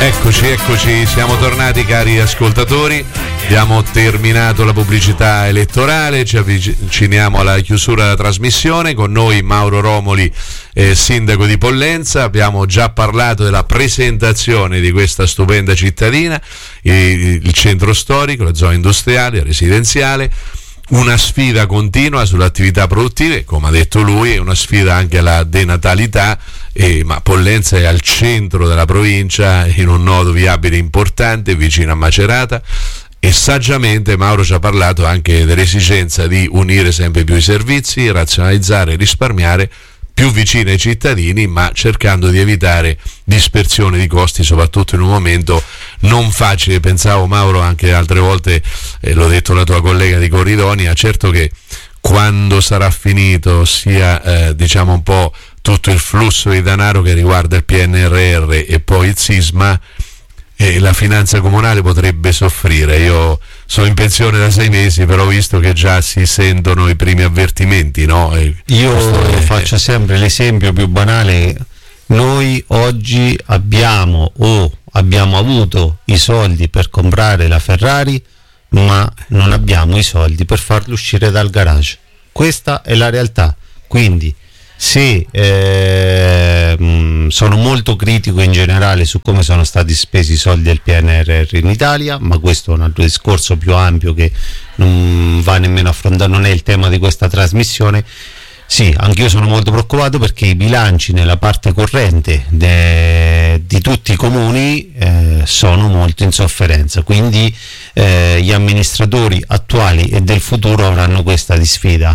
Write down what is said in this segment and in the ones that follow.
Eccoci, siamo tornati cari ascoltatori, abbiamo terminato la pubblicità elettorale, ci avviciniamo alla chiusura della trasmissione, con noi Mauro Romoli, sindaco di Pollenza. Abbiamo già parlato della presentazione di questa stupenda cittadina, il centro storico, la zona industriale, residenziale, una sfida continua sulle attività produttive, come ha detto lui, è una sfida anche alla denatalità, ma Pollenza è al centro della provincia, in un nodo viabile importante, vicino a Macerata, e saggiamente Mauro ci ha parlato anche dell'esigenza di unire sempre più i servizi, razionalizzare e risparmiare, più vicini ai cittadini, ma cercando di evitare dispersione di costi, soprattutto in un momento non facile. Pensavo, Mauro, anche altre volte, l'ho detto alla tua collega di Corridonia, certo che quando sarà finito sia diciamo un po' tutto il flusso di denaro che riguarda il PNRR e poi il sisma, la finanza comunale potrebbe soffrire. Io sono in pensione da 6 mesi, però ho visto che già si sentono i primi avvertimenti, no? Io faccio sempre l'esempio più banale: noi oggi abbiamo avuto i soldi per comprare la Ferrari, ma non abbiamo i soldi per farlo uscire dal garage. Questa è la realtà. Quindi se sono molto critico in generale su come sono stati spesi i soldi del PNRR in Italia, ma questo è un altro discorso più ampio che non va nemmeno affrontato, non è il tema di questa trasmissione. Sì, anch'io sono molto preoccupato perché i bilanci nella parte corrente di tutti i comuni sono molto in sofferenza, quindi gli amministratori attuali e del futuro avranno questa di sfida.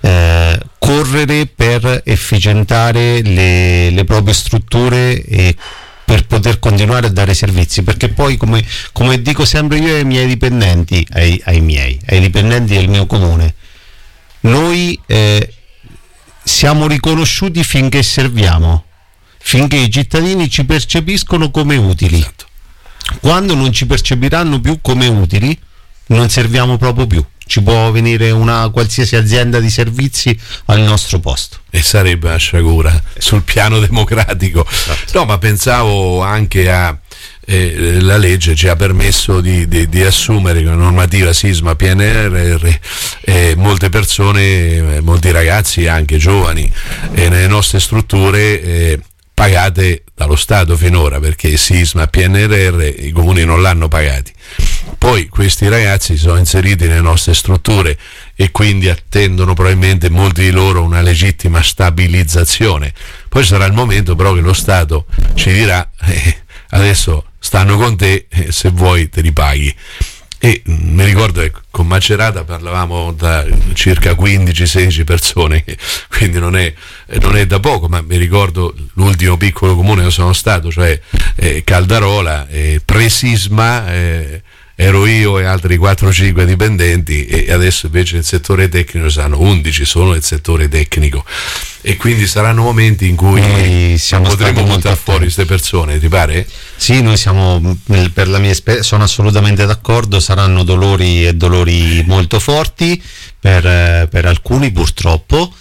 Correre per efficientare le proprie strutture e per poter continuare a dare servizi, perché poi come dico sempre io ai miei dipendenti, ai dipendenti del mio comune, noi siamo riconosciuti finché serviamo, finché i cittadini ci percepiscono come utili. Esatto. Quando non ci percepiranno più come utili, non serviamo proprio più. Ci può venire una qualsiasi azienda di servizi al nostro posto. E sarebbe una sciagura sul piano democratico. Esatto. No, ma pensavo anche a la legge ci ha permesso di assumere con normativa sisma PNRR molte persone, molti ragazzi anche giovani nelle nostre strutture pagate dallo Stato finora, perché sisma PNRR i comuni non l'hanno pagati. Poi questi ragazzi sono inseriti nelle nostre strutture e quindi attendono probabilmente molti di loro una legittima stabilizzazione. Poi sarà il momento però che lo Stato ci dirà adesso stanno con te, se vuoi te li paghi. E mi ricordo che con Macerata parlavamo da circa 15-16 persone, quindi non è da poco, ma mi ricordo l'ultimo piccolo comune dove sono stato, cioè Caldarola, pre-sisma, ero io e altri 4-5 dipendenti, e adesso invece nel settore tecnico saranno 11 solo nel settore tecnico, e quindi saranno momenti in cui potremo buttare fuori queste persone, ti pare? Sì, noi siamo, per la mia esperienza, sono assolutamente d'accordo, saranno dolori molto forti per alcuni purtroppo,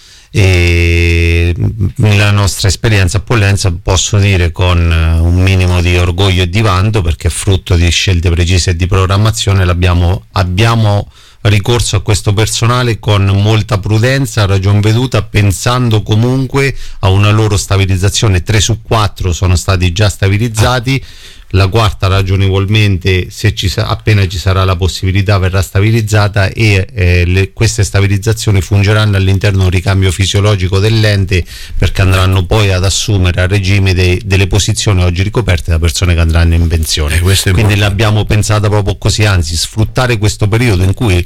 e nella nostra esperienza a Pollenza posso dire con un minimo di orgoglio e di vanto, perché frutto di scelte precise e di programmazione abbiamo ricorso a questo personale con molta prudenza, a ragion veduta, pensando comunque a una loro stabilizzazione. 3 su 4 sono stati già stabilizzati, la quarta ragionevolmente, appena ci sarà la possibilità, verrà stabilizzata, e queste stabilizzazioni fungeranno all'interno di un ricambio fisiologico dell'ente, perché andranno poi ad assumere a regime delle posizioni oggi ricoperte da persone che andranno in pensione. Quindi l'abbiamo pensata proprio così, anzi sfruttare questo periodo in cui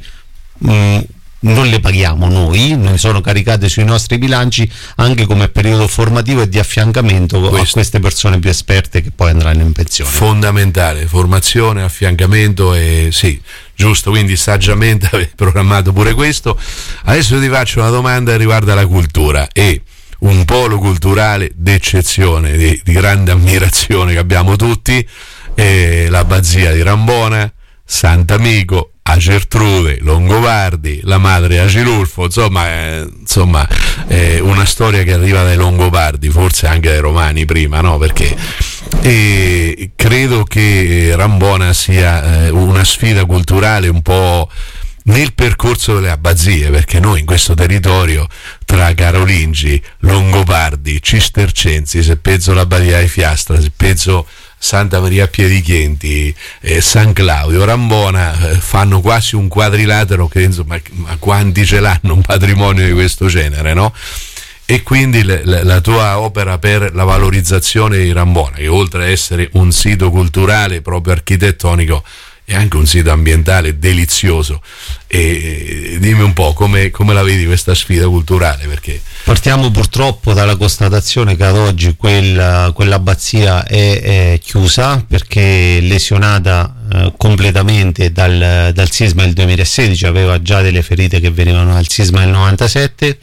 non le paghiamo noi, non sono caricate sui nostri bilanci, anche come periodo formativo e di affiancamento a queste persone più esperte che poi andranno in pensione. Fondamentale, formazione, affiancamento, e sì, giusto, quindi saggiamente avete programmato pure questo. Adesso ti faccio una domanda che riguarda la cultura, e un polo culturale d'eccezione, di grande ammirazione che abbiamo tutti, l'abbazia di Rambona, Sant'Amico, a Gertrude, Longobardi, la madre Agilulfo, insomma una storia che arriva dai Longobardi, forse anche dai Romani prima, no? Perché credo credo che Rambona sia una sfida culturale un po' nel percorso delle abbazie, perché noi in questo territorio, tra carolingi, longobardi, cistercensi, se penso l'Abbadia di Fiastra, se penso Santa Maria a Piedichienti, San Claudio, Rambona, fanno quasi un quadrilatero che insomma, ma quanti ce l'hanno un patrimonio di questo genere, no? E quindi la tua opera per la valorizzazione di Rambona, che oltre a essere un sito culturale proprio architettonico, è anche un sito ambientale delizioso. E dimmi un po' come la vedi questa sfida culturale, perché partiamo purtroppo dalla constatazione che ad oggi quell'abbazia è chiusa, perché lesionata completamente dal sisma del 2016, aveva già delle ferite che venivano dal sisma del 97,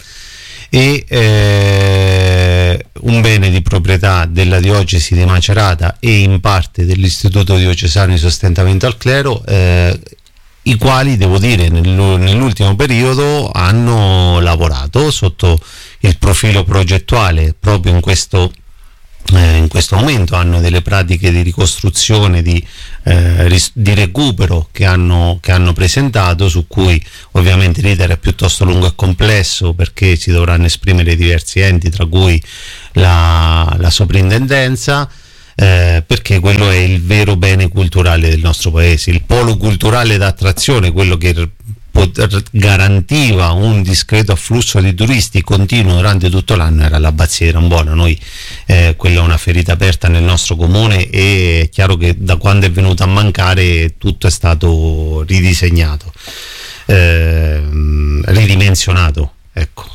e un bene di proprietà della diocesi di Macerata e in parte dell'Istituto Diocesano di Sostentamento al Clero, i quali, devo dire, nell'ultimo periodo hanno lavorato sotto il profilo progettuale proprio in questo momento, hanno delle pratiche di ricostruzione, di recupero che hanno presentato, su cui ovviamente l'iter è piuttosto lungo e complesso, perché si dovranno esprimere diversi enti, tra cui la soprintendenza, perché quello è il vero bene culturale del nostro paese, il polo culturale d'attrazione, quello che garantiva un discreto afflusso di turisti continuo durante tutto l'anno, era l'abbazia di Rambona. Noi quella è una ferita aperta nel nostro comune, e è chiaro che da quando è venuta a mancare tutto è stato ridisegnato, ridimensionato, ecco.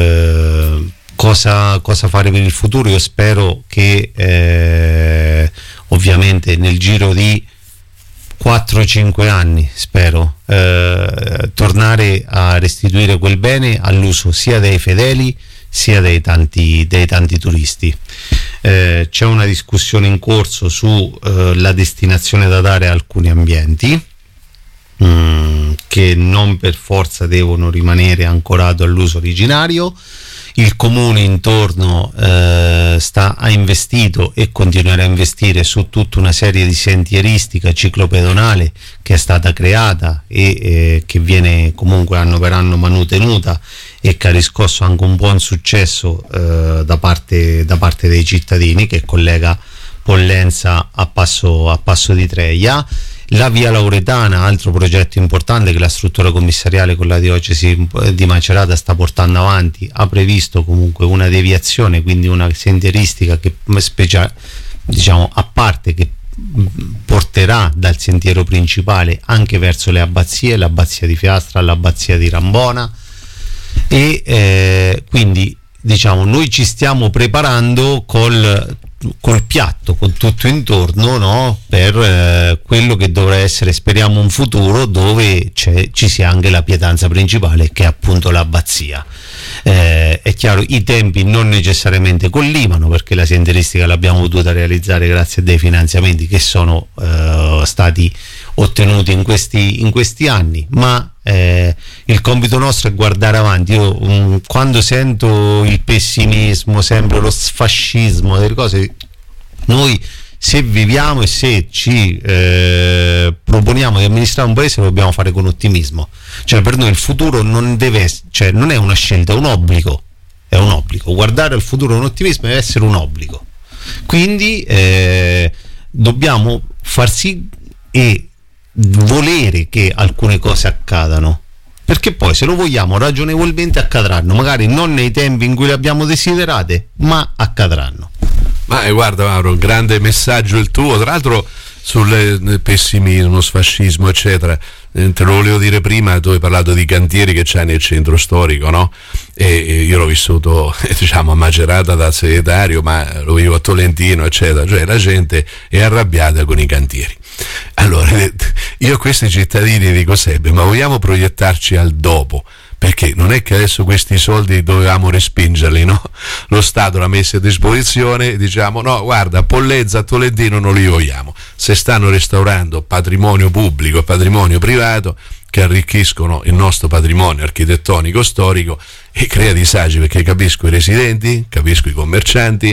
Cosa fare per il futuro? Io spero che ovviamente nel giro di 4-5 anni, spero, tornare a restituire quel bene all'uso sia dei fedeli sia dei tanti turisti. C'è una discussione in corso su la destinazione da dare a alcuni ambienti, che non per forza devono rimanere ancorati all'uso originario. Il comune intorno ha investito e continuerà a investire su tutta una serie di sentieristica ciclopedonale che è stata creata e che viene comunque anno per anno manutenuta, e che ha riscosso anche un buon successo da parte dei cittadini, che collega Pollenza a Passo di Treia. La via Lauretana, altro progetto importante che la struttura commissariale con la diocesi di Macerata sta portando avanti, ha previsto comunque una deviazione, quindi una sentieristica che a parte, che porterà dal sentiero principale anche verso le abbazie, l'abbazia di Fiastra, l'abbazia di Rambona, e quindi noi ci stiamo preparando col piatto, con tutto intorno, no? Per quello che dovrà essere, speriamo, un futuro dove ci sia anche la pietanza principale, che è appunto l'abbazia. È chiaro, i tempi non necessariamente collimano, perché la sentieristica l'abbiamo potuta realizzare grazie a dei finanziamenti che sono stati ottenuti in questi anni, ma il compito nostro è guardare avanti. Io quando sento il pessimismo, sempre lo sfascismo delle cose, noi se viviamo e se ci proponiamo di amministrare un paese, lo dobbiamo fare con ottimismo. Per noi il futuro non è una scelta, è un obbligo. Guardare al futuro con ottimismo deve essere un obbligo. Quindi dobbiamo far sì e volere che alcune cose accadano, perché poi, se lo vogliamo ragionevolmente, accadranno, magari non nei tempi in cui le abbiamo desiderate, ma accadranno. Ma guarda Mauro, un grande messaggio il tuo, tra l'altro sul pessimismo, sfascismo eccetera. Te lo volevo dire prima, tu hai parlato di cantieri che c'hai nel centro storico, no? E io l'ho vissuto a Macerata da segretario, ma lo vivo a Tolentino eccetera, la gente è arrabbiata con i cantieri. Allora io a questi cittadini dico sempre: ma vogliamo proiettarci al dopo? Perché non è che adesso questi soldi dovevamo respingerli, no? Lo Stato l'ha messo a disposizione, no, guarda, a Pollenza, a Tolentino non li vogliamo. Se stanno restaurando patrimonio pubblico e patrimonio privato che arricchiscono il nostro patrimonio architettonico storico, e crea disagi, perché capisco i residenti, capisco i commercianti,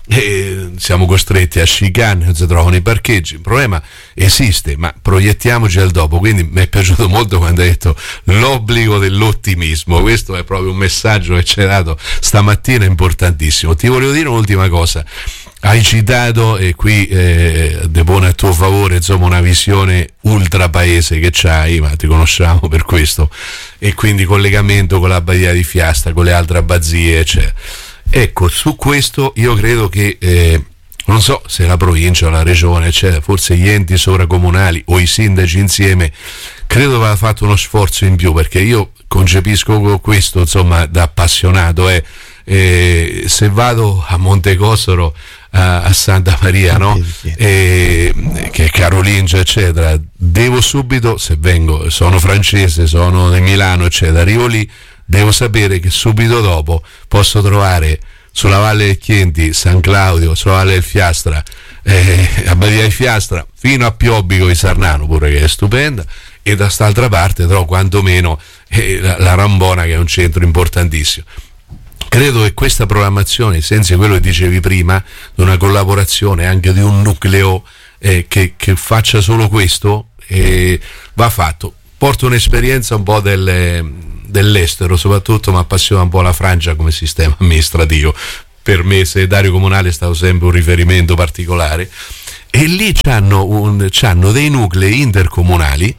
siamo costretti a chicane, non si trovano i parcheggi. Il problema esiste, ma proiettiamoci al dopo. Quindi mi è piaciuto molto quando hai detto l'obbligo dell'ottimismo. Questo è proprio un messaggio che ci hai dato stamattina, importantissimo. Ti volevo dire un'ultima cosa. Hai citato, e qui depone a tuo favore, insomma, una visione ultra paese che c'hai, ma ti conosciamo per questo, e quindi collegamento con la Badia di Fiastra, con le altre abbazie, eccetera. Ecco, su questo io credo che non so se la provincia o la regione, eccetera, forse gli enti sovracomunali o i sindaci insieme, credo che aveva fatto uno sforzo in più, perché io concepisco questo, insomma, da appassionato. Se vado a Montecossoro, a Santa Maria, no? Che è carolingia, eccetera, devo subito, se vengo, sono francese, sono di Milano, eccetera, arrivo lì, devo sapere che subito dopo posso trovare sulla Valle del Chienti, San Claudio, sulla Valle del Fiastra, a Badia di Fiastra, fino a Piobbico di Sarnano, pure, che è stupenda, e da quest'altra parte trovo quantomeno la Rambona, che è un centro importantissimo. Credo che questa programmazione, ai sensi di quello che dicevi prima, di una collaborazione anche di un nucleo che faccia solo questo, va fatto. Porto un'esperienza un po' dell'estero, soprattutto mi appassiona un po' la Francia come sistema amministrativo. Per me, segretario comunale, è stato sempre un riferimento particolare, e lì c'hanno dei nuclei intercomunali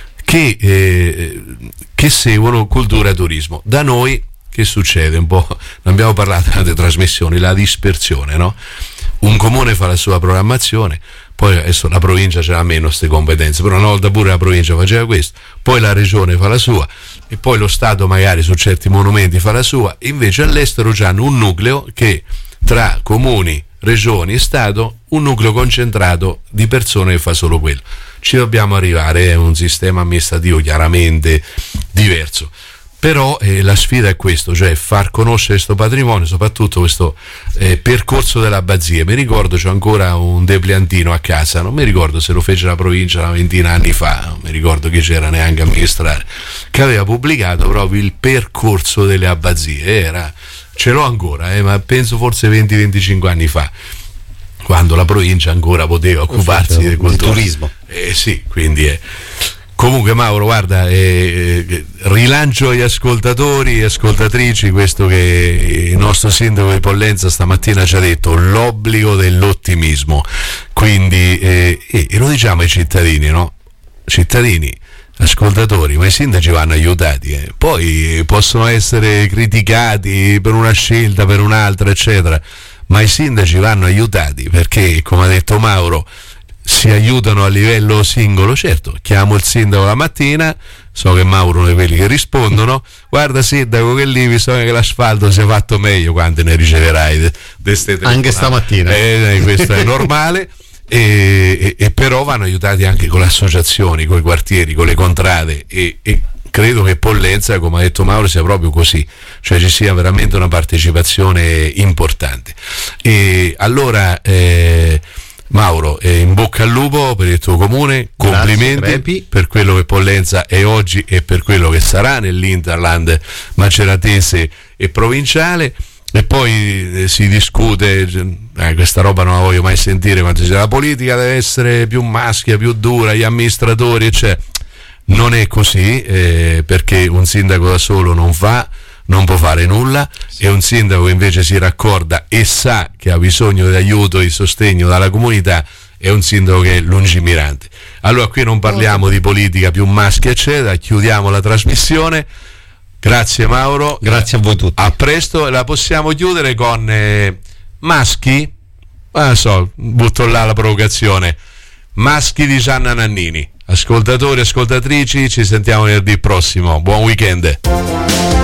che seguono cultura e turismo. Da noi che succede? Un po', ne abbiamo parlato nelle trasmissioni, la dispersione, no? Un comune fa la sua programmazione, poi adesso la provincia c'ha meno queste competenze, però una volta pure la provincia faceva questo, poi la regione fa la sua, e poi lo Stato magari su certi monumenti fa la sua. Invece all'estero c'hanno un nucleo che tra comuni, regioni e Stato, un nucleo concentrato di persone che fa solo quello. Ci dobbiamo arrivare, è un sistema amministrativo chiaramente diverso. Però la sfida è questo, cioè far conoscere questo patrimonio, soprattutto questo percorso dell'abbazia. Mi ricordo, c'ho ancora un depliantino a casa, non mi ricordo se lo fece la provincia una ventina anni fa, non mi ricordo chi c'era neanche a amministrare, che aveva pubblicato proprio il percorso delle abbazie. Ce l'ho ancora, ma penso forse 20-25 anni fa, quando la provincia ancora poteva occuparsi del turismo. Sì, quindi Comunque, Mauro, guarda, rilancio agli ascoltatori e ascoltatrici questo che il nostro sindaco di Pollenza stamattina ci ha detto, l'obbligo dell'ottimismo. Quindi e lo diciamo ai cittadini, no? Cittadini, ascoltatori, ma i sindaci vanno aiutati, poi possono essere criticati per una scelta, per un'altra, eccetera, ma i sindaci vanno aiutati, perché, come ha detto Mauro, si aiutano a livello singolo. Certo, chiamo il sindaco la mattina, so che Mauro è uno di quelli che rispondono, guarda sindaco che lì bisogna che l'asfalto sia fatto meglio, quante ne riceverai anche stamattina, questo è normale. E però vanno aiutati anche con le associazioni, con i quartieri, con le contrade, e credo che Pollenza, come ha detto Mauro, sia proprio così, cioè ci sia veramente una partecipazione importante. E allora Mauro, in bocca al lupo per il tuo comune, complimenti per quello che Pollenza è oggi e per quello che sarà nell'Interland maceratese e provinciale. E poi si discute, questa roba non la voglio mai sentire, quando si dice la politica deve essere più maschia, più dura, gli amministratori, eccetera. Non è così, perché un sindaco da solo non può fare nulla, e un sindaco che invece si raccorda e sa che ha bisogno di aiuto, di sostegno dalla comunità, è un sindaco che è lungimirante. Allora qui non parliamo di politica più maschia, eccetera, chiudiamo la trasmissione. Grazie Mauro, grazie a voi tutti. A presto. La possiamo chiudere con Maschi? Butto là la provocazione. Maschi di Gianna Nannini. Ascoltatori e ascoltatrici, ci sentiamo venerdì prossimo. Buon weekend.